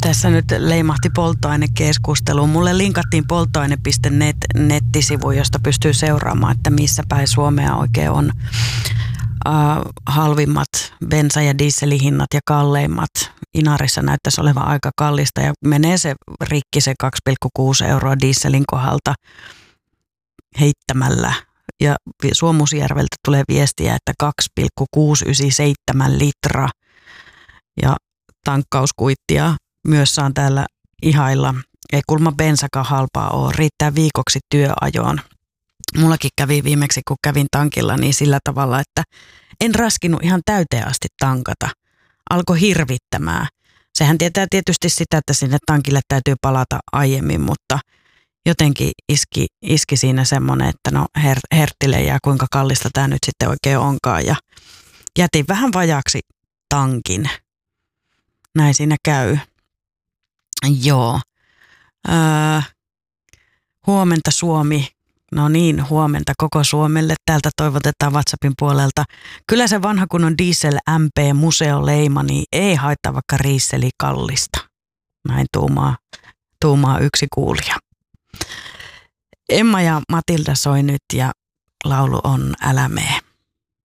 Tässä nyt leimahti polttoainekeskusteluun. Mulle linkattiin polttoaine.net nettisivu, josta pystyy seuraamaan, että missä päin Suomea oikein on halvimmat bensa- ja dieselihinnat ja kalleimmat. Inarissa näyttäisi olevan aika kallista ja menee se rikki se 2,6 euroa dieselin kohdalta heittämällä. Ja Suomusjärveltä tulee viestiä, että 2,697 litraa ja tankkauskuittia myös saan täällä ihailla. Ei kulma bensakaan halpaa ole, riittää viikoksi työajoon. Mullakin kävi viimeksi, kun kävin tankilla, niin sillä tavalla, että en raskinut ihan täyteen asti tankata. Alkoi hirvittämään. Sehän tietää tietysti sitä, että sinne tankille täytyy palata aiemmin, mutta jotenkin iski siinä semmoinen, että no herttile ja kuinka kallista tämä nyt sitten oikein onkaan. Ja jätin vähän vajaaksi tankin. Näin siinä käy. Joo. Huomenta Suomi. No niin, huomenta koko Suomelle. Täältä toivotetaan WhatsAppin puolelta. Kyllä se vanha kunnon diesel MP museoleima, niin ei haittaa vaikka riisseli kallista. Näin tuumaa yksi kuulija. Emma ja Matilda soi nyt ja laulu on Älä mee.